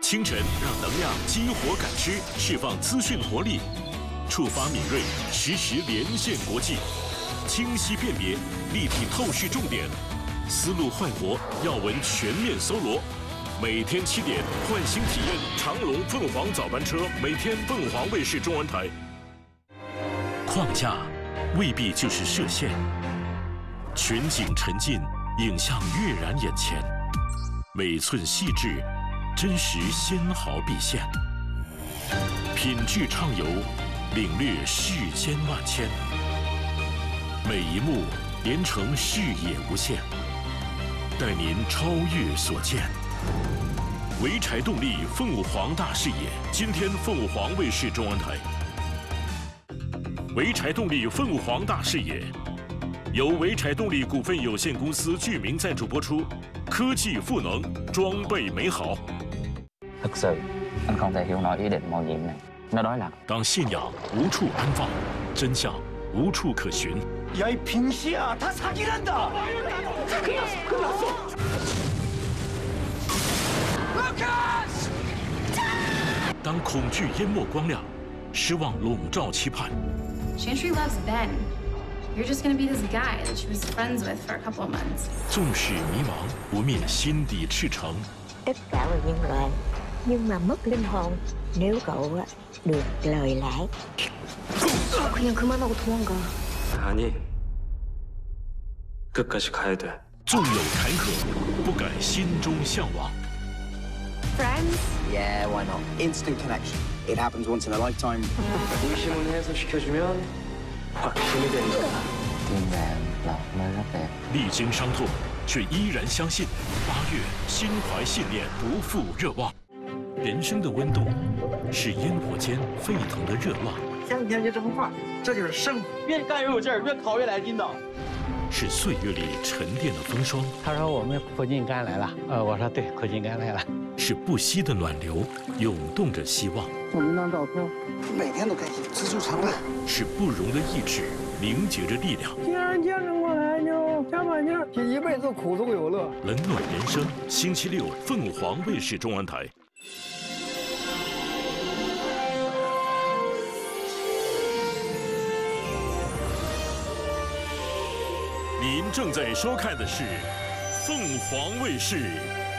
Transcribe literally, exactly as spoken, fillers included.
清晨让能量激活感知，释放资讯活力，触发敏锐，实时连线国际，清晰辨别，立体透视重点，思路焕活，要闻全面搜罗。每天七点，唤醒体验长隆凤凰早班车，每天凤凰卫视中文台。框架未必就是设限，全景沉浸，影像跃然眼前，每寸细致，真实纤毫毕现，品质畅游，领略世间万千，每一幕连成视野无限，带您超越所见。潍柴动力凤凰大视野，今天凤凰卫视中文台。潍柴动力凤凰大视野，由潍柴动力股份有限公司具名赞助播出。科技赋能，裝备美好。 Thực sự, anh không thể hiểu nổi ý định mạo nhiệm này. Nó đó là 当信仰无处安放，真相无处可寻。 야, 이 빙시야, 다 사기란다. 루카스! 当恐惧淹没光亮，失望笼罩期盼。 Chantry loves Ben. You're just gonna be this guy that she was friends with for a couple of months. 纵使迷茫，不灭心底赤诚。 Tất cả là nhân loại, nhưng mà mất linh hồn nếu cậu được lời lãi. 그냥 그만하고 도망가. 아니, 끝까지 가야 돼. 纵有坎坷，不改心中向往。 Friends? Yeah, why not? Instant connection. It happens once in a lifetime. 의심은 해소시켜주면 확신이 되는 거야. Tim mẹ là nơi rất đẹp. 历经伤痛，却依然相信。八月，心怀信念，不负热望。人生的温度，是烟火间沸腾的热浪。 前几天就这幅画，这就是生活。越干越有劲儿，越烤越来劲道。 是岁月里沉淀的风霜。 他说我们苦尽甘来了，呃，我说对，苦尽甘来了。 是不息的暖流，涌动着希望。 我们张照片， 每天都开心，知足常乐。 是不容的意志，凝结着力量。 既然坚持过来，就加把劲儿，这一辈子苦中有乐。 冷暖人生，星期六凤凰卫视中文台。 您正在收看的是凤凰卫视